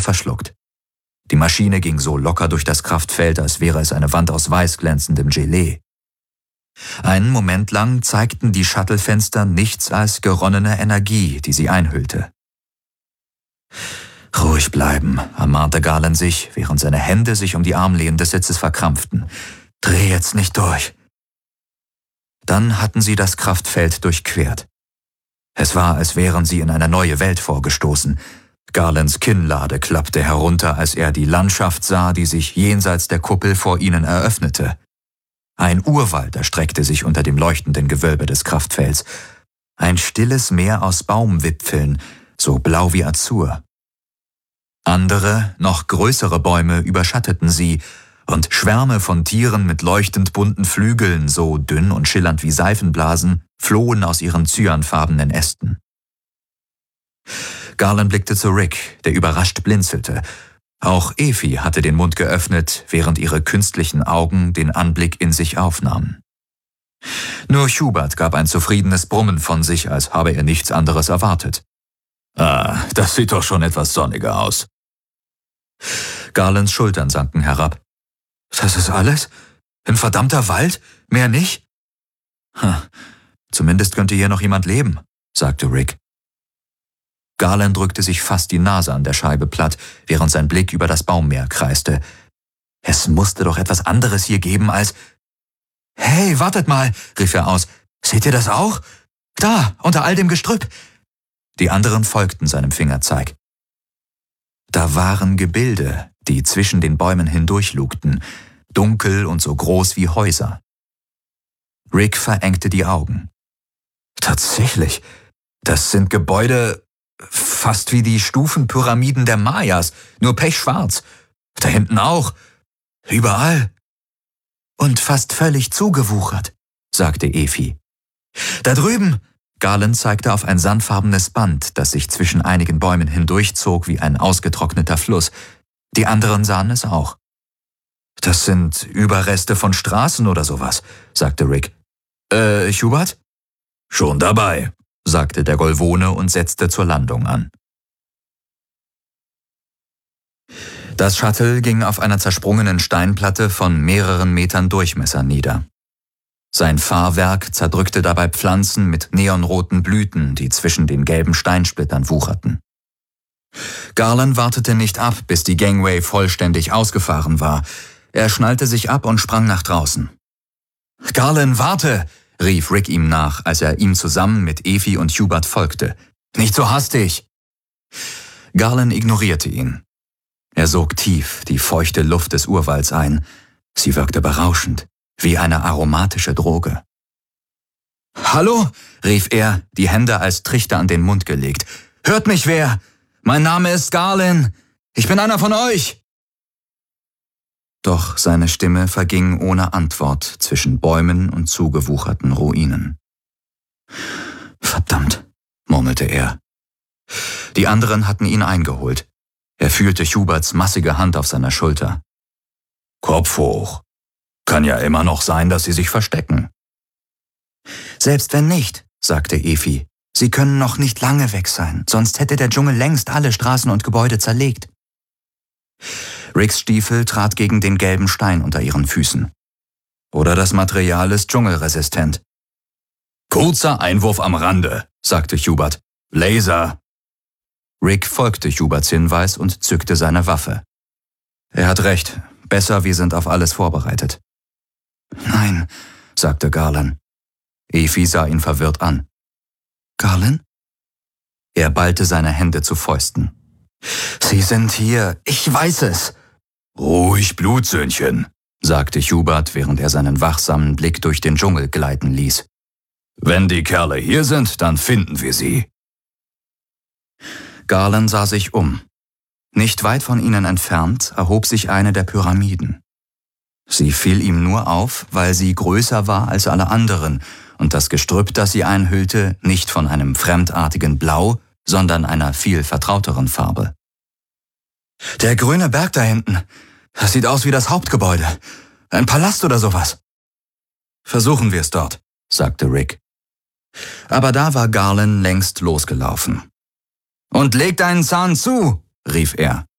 verschluckt. Die Maschine ging so locker durch das Kraftfeld, als wäre es eine Wand aus weiß glänzendem Gelee. Einen Moment lang zeigten die Shuttlefenster nichts als geronnene Energie, die sie einhüllte. »Ruhig bleiben«, ermahnte Garland sich, während seine Hände sich um die Armlehnen des Sitzes verkrampften. »Dreh jetzt nicht durch.« Dann hatten sie das Kraftfeld durchquert. Es war, als wären sie in eine neue Welt vorgestoßen. Garlands Kinnlade klappte herunter, als er die Landschaft sah, die sich jenseits der Kuppel vor ihnen eröffnete. Ein Urwald erstreckte sich unter dem leuchtenden Gewölbe des Kraftfelds. Ein stilles Meer aus Baumwipfeln, so blau wie Azur. Andere, noch größere Bäume überschatteten sie, und Schwärme von Tieren mit leuchtend bunten Flügeln, so dünn und schillernd wie Seifenblasen, flohen aus ihren cyanfarbenen Ästen. Garland blickte zu Rick, der überrascht blinzelte. Auch Effie hatte den Mund geöffnet, während ihre künstlichen Augen den Anblick in sich aufnahmen. Nur Hubert gab ein zufriedenes Brummen von sich, als habe er nichts anderes erwartet. »Ah, das sieht doch schon etwas sonniger aus.« Garlands Schultern sanken herab. »Das ist alles? Ein verdammter Wald? Mehr nicht?« »Zumindest könnte hier noch jemand leben«, sagte Rick. Garland drückte sich fast die Nase an der Scheibe platt, während sein Blick über das Baummeer kreiste. Es musste doch etwas anderes hier geben als... »Hey, wartet mal«, rief er aus. »Seht ihr das auch? Da, unter all dem Gestrüpp.« Die anderen folgten seinem Fingerzeig. Da waren Gebilde, die zwischen den Bäumen hindurchlugten, dunkel und so groß wie Häuser. Rick verengte die Augen. Tatsächlich, das sind Gebäude fast wie die Stufenpyramiden der Mayas, nur pechschwarz. Da hinten auch. Überall. Und fast völlig zugewuchert, sagte Effie. Da drüben! Garland zeigte auf ein sandfarbenes Band, das sich zwischen einigen Bäumen hindurchzog wie ein ausgetrockneter Fluss. Die anderen sahen es auch. »Das sind Überreste von Straßen oder sowas«, sagte Rick. Hubert?« »Schon dabei«, sagte der Golvone und setzte zur Landung an. Das Shuttle ging auf einer zersprungenen Steinplatte von mehreren Metern Durchmesser nieder. Sein Fahrwerk zerdrückte dabei Pflanzen mit neonroten Blüten, die zwischen den gelben Steinsplittern wucherten. Garland wartete nicht ab, bis die Gangway vollständig ausgefahren war. Er schnallte sich ab und sprang nach draußen. »Garland, warte!« rief Rick ihm nach, als er ihm zusammen mit Effie und Hubert folgte. »Nicht so hastig!« Garland ignorierte ihn. Er sog tief die feuchte Luft des Urwalds ein. Sie wirkte berauschend, wie eine aromatische Droge. »Hallo?« rief er, die Hände als Trichter an den Mund gelegt. »Hört mich wer? Mein Name ist Garland. Ich bin einer von euch!« Doch seine Stimme verging ohne Antwort zwischen Bäumen und zugewucherten Ruinen. »Verdammt«, murmelte er. Die anderen hatten ihn eingeholt. Er fühlte Huberts massige Hand auf seiner Schulter. »Kopf hoch. Kann ja immer noch sein, dass sie sich verstecken.« »Selbst wenn nicht«, sagte Effie. »Sie können noch nicht lange weg sein, sonst hätte der Dschungel längst alle Straßen und Gebäude zerlegt.« Ricks Stiefel trat gegen den gelben Stein unter ihren Füßen. »Oder das Material ist dschungelresistent.« »Kurzer Einwurf am Rande«, sagte Hubert. »Laser.« Rick folgte Huberts Hinweis und zückte seine Waffe. »Er hat recht. Besser, wir sind auf alles vorbereitet.« »Nein«, sagte Garland. Effie sah ihn verwirrt an. »Garland?« Er ballte seine Hände zu Fäusten. »Sie sind hier. Ich weiß es.« »Ruhig, Blutsöhnchen«, sagte Hubert, während er seinen wachsamen Blick durch den Dschungel gleiten ließ. »Wenn die Kerle hier sind, dann finden wir sie.« Garland sah sich um. Nicht weit von ihnen entfernt erhob sich eine der Pyramiden. Sie fiel ihm nur auf, weil sie größer war als alle anderen und das Gestrüpp, das sie einhüllte, nicht von einem fremdartigen Blau, sondern einer viel vertrauteren Farbe. »Der grüne Berg da hinten, das sieht aus wie das Hauptgebäude. Ein Palast oder sowas.« »Versuchen wir es dort«, sagte Rick. Aber da war Garland längst losgelaufen. »Und leg deinen Zahn zu«, rief er.